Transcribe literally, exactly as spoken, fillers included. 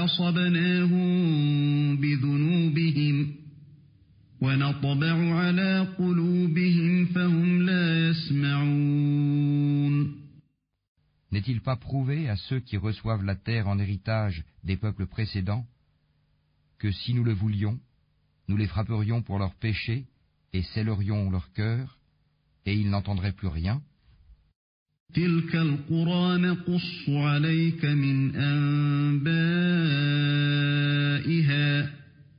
فأصبناهم بذنوبهم ونطبع على قلوبهم فهم لا يسمعون. N'est-il pas prouvé à ceux qui reçoivent la terre en héritage des peuples précédents que si nous le voulions, nous les frapperions pour leurs péchés et scellerions leur cœur, et ils n'entendraient plus rien? تلك القرى نقص عليك من أنبائها